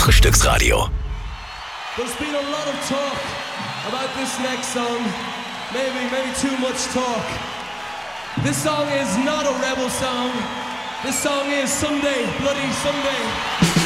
Frühstücksradio. There's been a lot of talk about this next song. Maybe too much talk. This song is not a rebel song. This song is Someday, Bloody Someday.